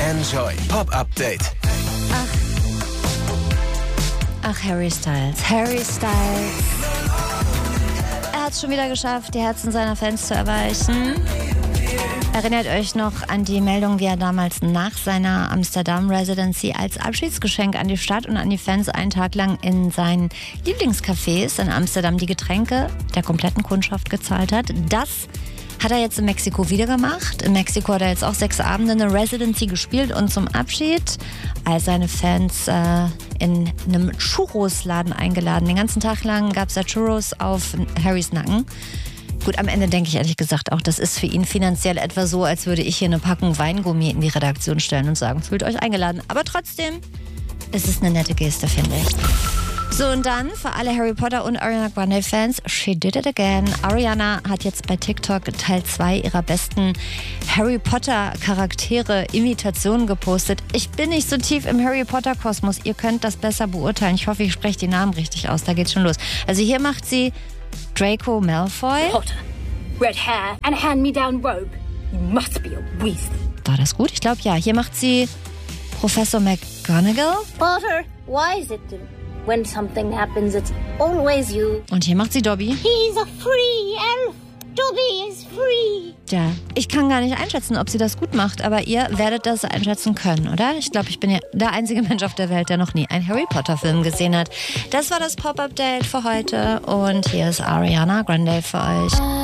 Enjoy Pop Update. Ach, Harry Styles. Harry Styles. Er hat es schon wieder geschafft, die Herzen seiner Fans zu erweichen. Erinnert euch noch an die Meldung, wie er damals nach seiner Amsterdam-Residency als Abschiedsgeschenk an die Stadt und an die Fans einen Tag lang in seinen Lieblingscafés in Amsterdam die Getränke der kompletten Kundschaft gezahlt hat. Das hat er jetzt in Mexiko wieder gemacht. In Mexiko hat er jetzt auch 6 Abende eine Residency gespielt und zum Abschied all seine Fans in einem Churros-Laden eingeladen. Den ganzen Tag lang gab es da Churros auf Harrys Nacken. Gut, am Ende denke ich ehrlich gesagt auch, das ist für ihn finanziell etwa so, als würde ich hier eine Packung Weingummi in die Redaktion stellen und sagen, fühlt euch eingeladen. Aber trotzdem, es ist eine nette Geste, finde ich. So, und dann für alle Harry Potter und Ariana Grande Fans, she did it again. Ariana hat jetzt bei TikTok Teil 2 ihrer besten Harry Potter Charaktere Imitationen gepostet. Ich bin nicht so tief im Harry Potter Kosmos, ihr könnt das besser beurteilen. Ich hoffe, ich spreche die Namen richtig aus, da geht's schon los. Also hier macht sie Draco Malfoy. Potter, red hair and a hand-me-down robe. You must be a Weasley. War das gut? Ich glaube ja. Hier macht sie Professor McGonagall. Potter, why is it that when something happens, it's always you? Und hier macht sie Dobby. He's a free elf. Dobby is free. Ja, ich kann gar nicht einschätzen, ob sie das gut macht, aber ihr werdet das einschätzen können, oder? Ich glaube, ich bin ja der einzige Mensch auf der Welt, der noch nie einen Harry Potter Film gesehen hat. Das war das Pop-Update für heute und hier ist Ariana Grande für euch.